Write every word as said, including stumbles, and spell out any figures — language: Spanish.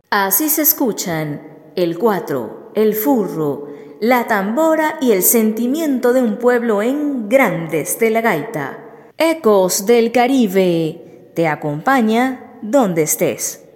Así se escuchan el cuatro, el furro, la tambora y el sentimiento de un pueblo en Grandes de la Gaita. Ecos del Caribe te acompaña donde estés.